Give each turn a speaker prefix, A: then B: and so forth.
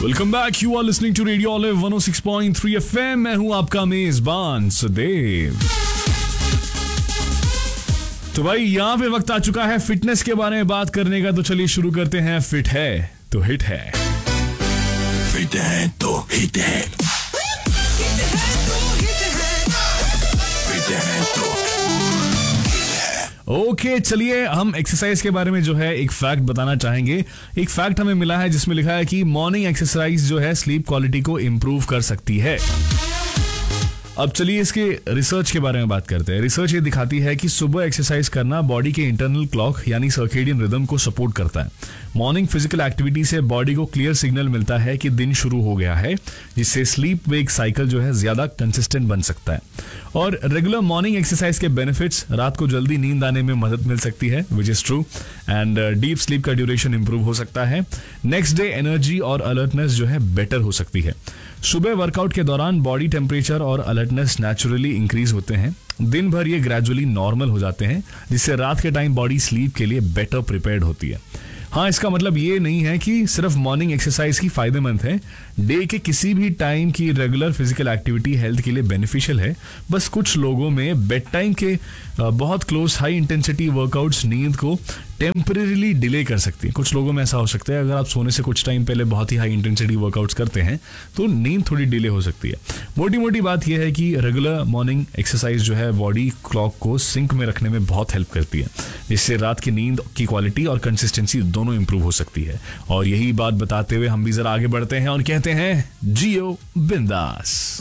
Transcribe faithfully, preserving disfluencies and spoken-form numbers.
A: Welcome back, you are listening to radio olive one O six point three FM. मैं हूं आपका मेजबान सुदेव। तो भाई यहाँ पे वक्त आ चुका है फिटनेस के बारे में बात करने का, तो चलिए शुरू करते हैं। फिट है तो हिट है,
B: फिट है तो हिट है, फिट है तो
A: ओके okay, चलिए हम एक्सरसाइज के बारे में जो है एक फैक्ट बताना चाहेंगे। एक फैक्ट हमें मिला है जिसमें लिखा है कि मॉर्निंग एक्सरसाइज जो है स्लीप क्वालिटी को इंप्रूव कर सकती है। अब चलिए इसके रिसर्च के बारे में बात करते हैं। रिसर्च ये दिखाती है कि सुबह एक्सरसाइज करना बॉडी के इंटरनल क्लॉक यानी सर्केडियन रिदम को सपोर्ट करता है। मॉर्निंग फिजिकल एक्टिविटी से बॉडी को क्लियर सिग्नल मिलता है कि दिन शुरू हो गया है, जिससे स्लीप वेक साइकिल जो है ज्यादा कंसिस्टेंट बन सकता है। और रेगुलर मॉर्निंग एक्सरसाइज के बेनिफिट्स, रात को जल्दी नींद आने में मदद मिल सकती है, which is true, and deep sleep का ड्यूरेशन इंप्रूव हो सकता है। नेक्स्ट डे एनर्जी और अलर्टनेस जो है बेटर हो सकती है। सुबह वर्कआउट के दौरान बॉडी टेम्परेचर और अलर्टनेस नेचुरली इंक्रीज होते हैं। दिन भर ये ग्रेजुअली नॉर्मल हो जाते हैं, जिससे रात के टाइम बॉडी स्लीप के लिए बेटर प्रिपेयर्ड होती है। हाँ, इसका मतलब ये नहीं है कि सिर्फ मॉर्निंग एक्सरसाइज ही फायदेमंद है। डे के किसी भी टाइम की रेगुलर फिजिकल एक्टिविटी हेल्थ के लिए बेनिफिशियल है। बस कुछ लोगों में बेड टाइम के बहुत क्लोज हाई इंटेंसिटी वर्कआउट्स नींद को टेम्परेरीली डिले कर सकती है। कुछ लोगों में ऐसा हो सकता है, अगर आप सोने से कुछ टाइम पहले बहुत ही हाई इंटेंसिटी वर्कआउट्स करते हैं तो नींद थोड़ी डिले हो सकती है। मोटी मोटी बात यह है कि रेगुलर मॉर्निंग एक्सरसाइज जो है बॉडी क्लॉक को सिंक में रखने में बहुत हेल्प करती है, जिससे रात की नींद की क्वालिटी और कंसिस्टेंसी दोनों इंप्रूव हो सकती है। और यही बात बताते हुए हम भी जरा आगे बढ़ते हैं और कहते हैं जियो बिंदास।